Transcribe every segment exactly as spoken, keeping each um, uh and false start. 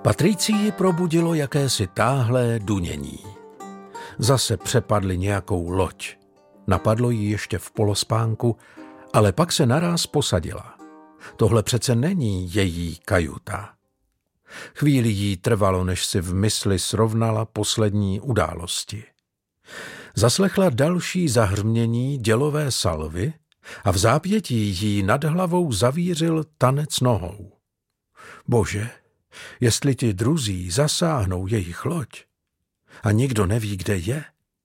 Patricii probudilo jakési táhlé dunění. Zase přepadli nějakou loď. Napadlo jí ještě v polospánku, ale pak se naráz posadila. Tohle přece není její kajuta. Chvíli jí trvalo, než si v mysli srovnala poslední události. Zaslechla další zahřmění dělové salvy a v zápětí jí nad hlavou zavířil tanec nohou. Bože, jestli ti druzí zasáhnou jejich loď a nikdo neví, kde je.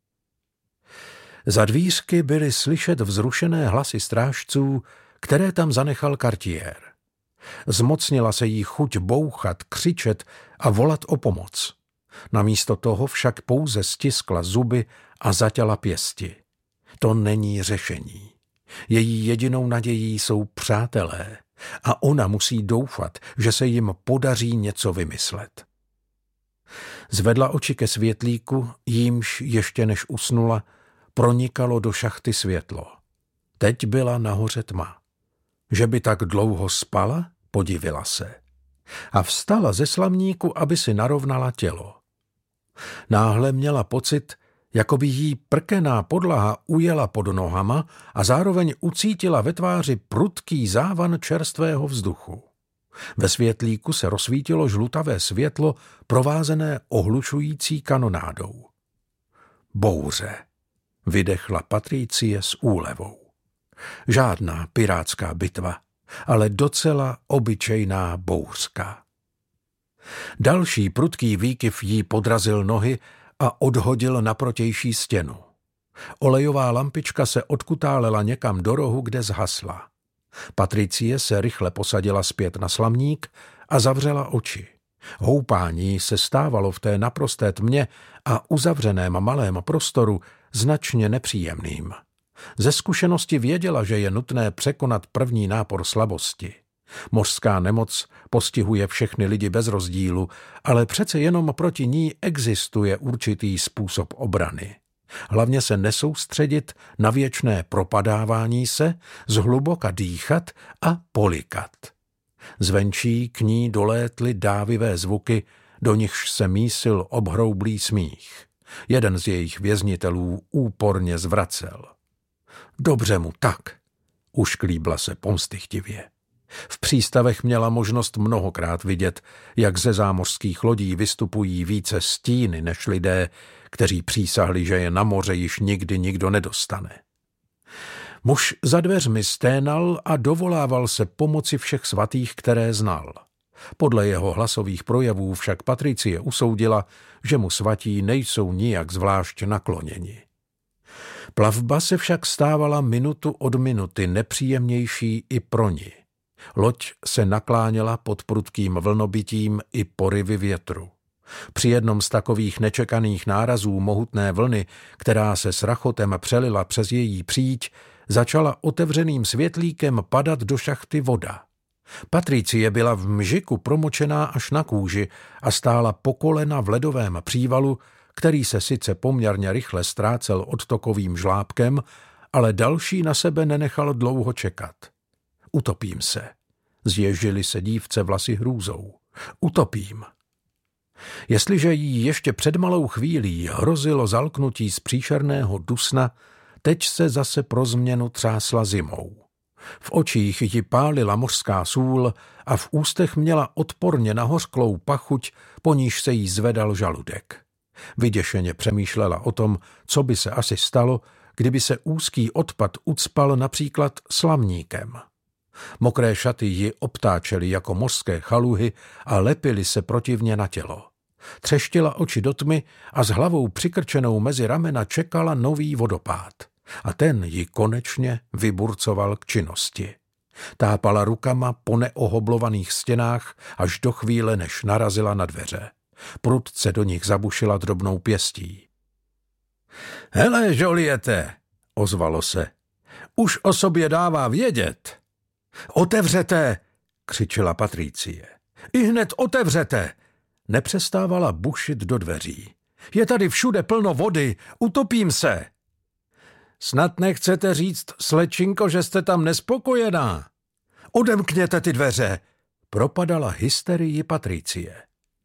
Za dvířky byly slyšet vzrušené hlasy strážců, které tam zanechal Cartier. Zmocnila se jí chuť bouchat, křičet a volat o pomoc. Namísto toho však pouze stiskla zuby a zatěla pěsti. To není řešení. Její jedinou nadějí jsou přátelé a ona musí doufat, že se jim podaří něco vymyslet. Zvedla oči ke světlíku, jímž ještě než usnula, pronikalo do šachty světlo. Teď byla nahoře tma. Že by tak dlouho spala, podivila se. A vstala ze slamníku, aby si narovnala tělo. Náhle měla pocit, jako by jí prkená podlaha ujela pod nohama a zároveň ucítila ve tváři prudký závan čerstvého vzduchu. Ve světlíku se rozsvítilo žlutavé světlo, provázené ohlušující kanonádou. Bouře, vydechla Patricie s úlevou. Žádná pirátská bitva, ale docela obyčejná bouřka. Další prudký výkyv jí podrazil nohy a odhodil na protější stěnu. Olejová lampička se odkutálela někam do rohu, kde zhasla. Patricie se rychle posadila zpět na slamník a zavřela oči. Houpání se stávalo v té naprosté tmě a uzavřeném malém prostoru značně nepříjemným. Ze zkušenosti věděla, že je nutné překonat první nápor slabosti. Mořská nemoc postihuje všechny lidi bez rozdílu, ale přece jenom proti ní existuje určitý způsob obrany. Hlavně se nesoustředit na věčné propadávání se, zhluboka dýchat a polikat. Zvenčí k ní dolétly dávivé zvuky, do nichž se mísil obhroublý smích. Jeden z jejich věznitelů úporně zvracel. Dobře mu tak, ušklíbla se pomstychtivě. V přístavech měla možnost mnohokrát vidět, jak ze zámořských lodí vystupují více stíny než lidé, kteří přísahli, že je na moře již nikdy nikdo nedostane. Muž za dveřmi sténal a dovolával se pomoci všech svatých, které znal. Podle jeho hlasových projevů však Patricie usoudila, že mu svatí nejsou nijak zvlášť nakloněni. Plavba se však stávala minutu od minuty nepříjemnější i pro ni. Loď se nakláněla pod prudkým vlnobytím i porivy větru. Při jednom z takových nečekaných nárazů mohutné vlny, která se s rachotem přelila přes její příď, začala otevřeným světlíkem padat do šachty voda. Patricie byla v mžiku promočená až na kůži a stála po kolena v ledovém přívalu, který se sice poměrně rychle ztrácel odtokovým žlábkem, ale další na sebe nenechal dlouho čekat. Utopím se. Zježily se dívce vlasy hrůzou. Utopím. Jestliže jí ještě před malou chvílí hrozilo zalknutí z příšerného dusna, teď se zase pro změnu třásla zimou. V očích ji pálila mořská sůl a v ústech měla odporně nahořklou pachuť, po níž se jí zvedal žaludek. Vyděšeně přemýšlela o tom, co by se asi stalo, kdyby se úzký odpad ucpal například slamníkem. Mokré šaty ji obtáčely jako mořské chaluhy a lepily se protivně na tělo. Třeštila oči do tmy a s hlavou přikrčenou mezi ramena čekala nový vodopád. A ten ji konečně vyburcoval k činnosti. Tápala rukama po neohoblovaných stěnách až do chvíle, než narazila na dveře. Prudce do nich zabušila drobnou pěstí. Hele, Joliete, ozvalo se. Už o sobě dává vědět. Otevřete, křičela Patricie. Ihned otevřete. Nepřestávala bušit do dveří. Je tady všude plno vody, utopím se. Snad nechcete říct, slečinko, že jste tam nespokojená. Odemkněte ty dveře, propadala hysterii Patricie.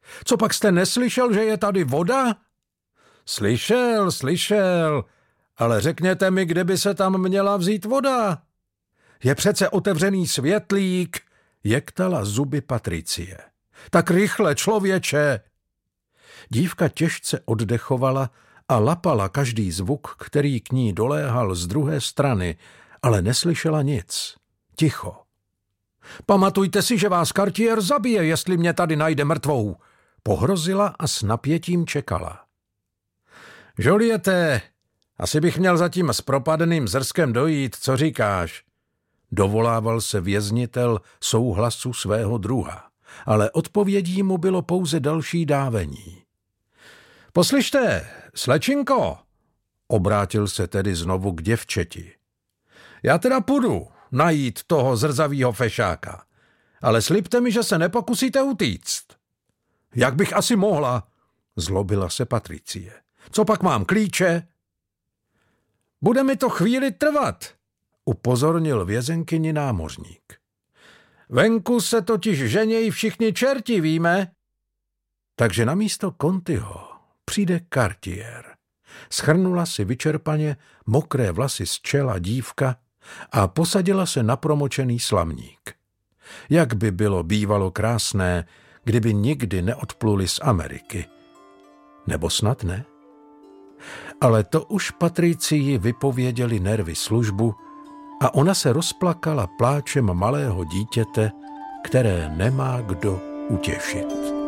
Co pak jste neslyšel, že je tady voda? Slyšel, slyšel, ale řekněte mi, kde by se tam měla vzít voda? Je přece otevřený světlík, jektala zuby Patricie. Tak rychle, člověče! Dívka těžce oddechovala a lapala každý zvuk, který k ní doléhal z druhé strany, ale neslyšela nic. Ticho. Pamatujte si, že vás Cartier zabije, jestli mě tady najde mrtvou. Pohrozila a s napětím čekala. Joliete, asi bych měl zatím s propadeným zrskem dojít, co říkáš? Dovolával se věznitel souhlasu svého druha, ale odpovědí mu bylo pouze další dávení. Poslyšte, slečinko, obrátil se tedy znovu k děvčeti. Já teda půjdu najít toho zrzavýho fešáka, ale slibte mi, že se nepokusíte utíct. Jak bych asi mohla, zlobila se Patricie. Co pak mám, klíče? Bude mi to chvíli trvat, upozornil vězenkyni námořník. Venku se totiž ženějí všichni čerti, víme? Takže namísto Contiho přijde Cartier. Schrnula si vyčerpaně mokré vlasy z čela dívka a posadila se na promočený slamník. Jak by bylo bývalo krásné, kdyby nikdy neodpluli z Ameriky. Nebo snad ne? Ale to už Patricii vypověděli nervy službu a ona se rozplakala pláčem malého dítěte, které nemá kdo utěšit.